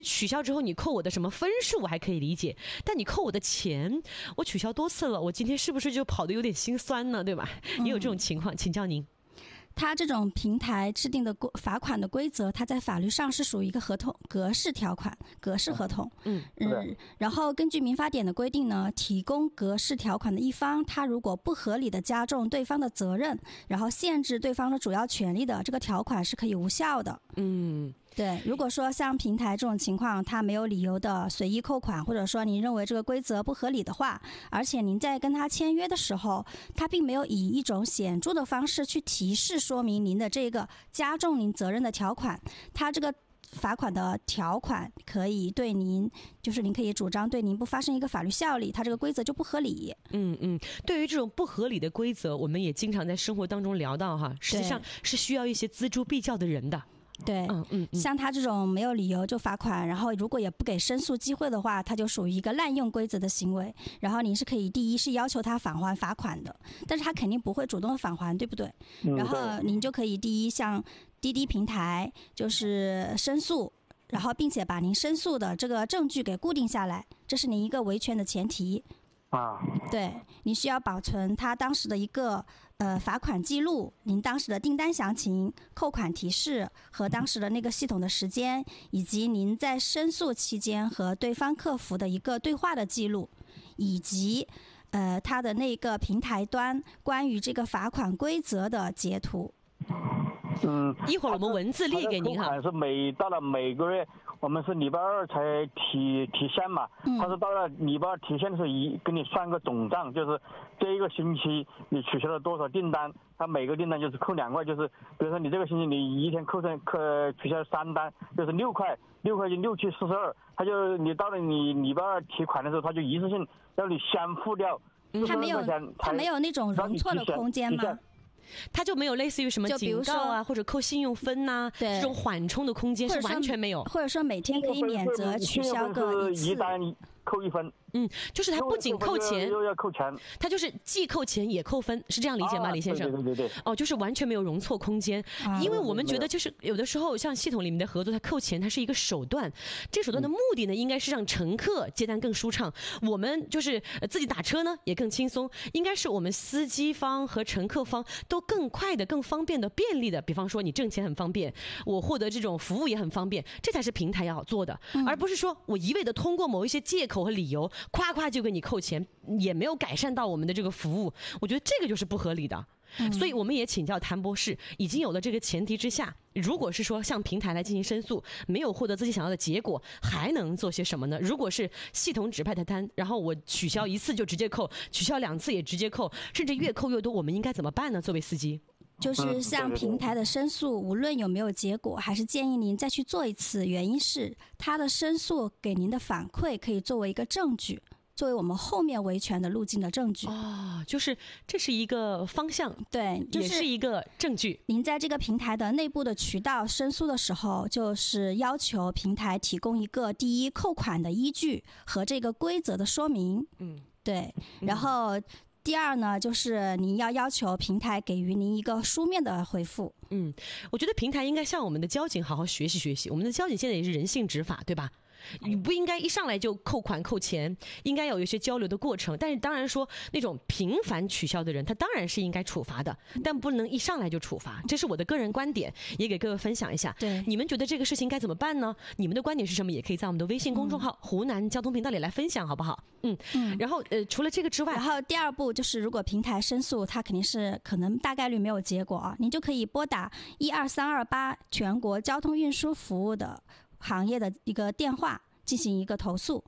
取消之后你扣我的什么分数我还可以理解，但你扣我的钱，我取消多次了，我今天是不是就跑得有点心酸呢？对吧？也有这种情况，请教您。 它这种平台制定的罚款的规则，它在法律上是属于一个合同格式条款、格式合同。然后根据民法典的规定呢，提供格式条款的一方，他如果不合理的加重对方的责任，然后限制对方的主要权利的，这个条款是可以无效的。对，如果说像平台这种情况，他没有理由的随意扣款，或者说您认为这个规则不合理的话，而且您在跟他签约的时候，他并没有以一种显著的方式去提示说明您的这个加重您责任的条款，他这个罚款的条款可以对您，就是您可以主张对您不发生一个法律效力，它这个规则就不合理。 对于这种不合理的规则，我们也经常在生活当中聊到哈，实际上是需要一些锱铢必较的人的。 对，像他这种没有理由就罚款，然后如果也不给申诉机会的话，他就属于一个滥用规则的行为。然后您是可以第一是要求他返还罚款的，但是他肯定不会主动返还，对不对？然后您就可以第一向滴滴平台就是申诉，然后并且把您申诉的这个证据给固定下来，这是您一个维权的前提。对，你需要保存他当时的一个罚款记录，您当时的订单详情、扣款提示和当时的那个系统的时间，以及您在申诉期间和对方客服的一个对话的记录，以及他的那个平台端关于这个罚款规则的截图。 一会儿我们文字列给您哈。 是到了每个月我们是礼拜二才提现嘛，他是到了礼拜二提现的时候给你算个总账，就是这一个星期你取消了多少订单，他每个订单就是扣2块，就是比如说你这个星期你一天取消3单，就是6块就6去42，他就你到了你礼拜二提款的时候，他就一次性让你先付掉。 他没有那种容错的空间吗？ 它就没有类似于什么警告啊，或者扣信用分呐，这种缓冲的空间是完全没有。 或者说每天可以免责取消个一次， 一单扣1分。 就是它不仅扣钱， 又要扣钱， 它就是既扣钱也扣分，是这样理解吗，李先生？ 对。 就是完全没有容错空间，因为我们觉得就是有的时候像系统里面的合作，它扣钱它是一个手段，这个手段的目的呢，应该是让乘客接单更舒畅，我们就是自己打车呢也更轻松，应该是我们司机方和乘客方都更快的、更方便的、便利的。比方说你挣钱很方便，我获得这种服务也很方便，这才是平台要做的，而不是说我一味的通过某一些借口和理由夸就给你扣钱，也没有改善到我们的这个服务，我觉得这个就是不合理的。所以我们也请教谭博士，已经有了这个前提之下，如果是说向平台来进行申诉，没有获得自己想要的结果，还能做些什么呢？如果是系统指派的单，然后我取消1次就直接扣，取消2次也直接扣，甚至越扣越多，我们应该怎么办呢？作为司机， 就是向平台的申诉，无论有没有结果，还是建议您再去做一次。原因是他的申诉给您的反馈可以作为一个证据，作为我们后面维权的路径的证据。 就是这是一个方向， 对， 也是一个证据。 您在这个平台的内部的渠道申诉的时候，就是要求平台提供一个第一扣款的依据和这个规则的说明。对，然后第二呢，就是您要求平台给予您一个书面的回复。 我觉得平台应该向我们的交警好好学习，我们的交警现在也是人性执法，对吧？你不应该一上来就扣款扣钱，应该有一些交流的过程。但是当然说那种频繁取消的人，他当然是应该处罚的，但不能一上来就处罚，这是我的个人观点，也给各位分享一下。 对， 你们觉得这个事情该怎么办呢？你们的观点是什么？也可以在我们的微信公众号湖南交通频道里来分享，好不好？然后除了这个之外， 然后第二步就是如果平台申诉，它肯定是可能大概率没有结果啊，您就可以拨打12328全国交通运输服务的行业的一个电话进行一个投诉。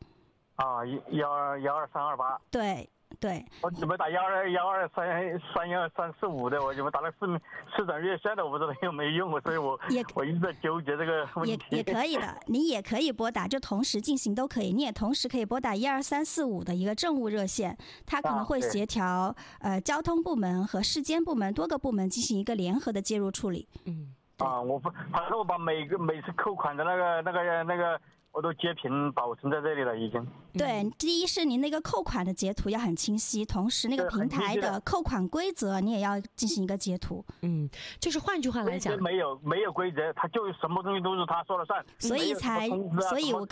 12328。 对， 我准备打12123131345的，我准备打了市长热线的，我不知道有没有用，所以我一直在纠结这个问题。 也可以的，你也可以拨打，就同时进行都可以。你也同时可以拨打12345的一个政务热线，它可能会协调交通部门和市监部门多个部门进行一个联合的介入处理。 反正我把每次扣款的那个我都截屏保存在这里了已经。 对，第一是你那个扣款的截图要很清晰，同时那个平台的扣款规则你也要进行一个截图。 就是换句话来讲， 没有规则，他就什么东西都是他说了算， 所以我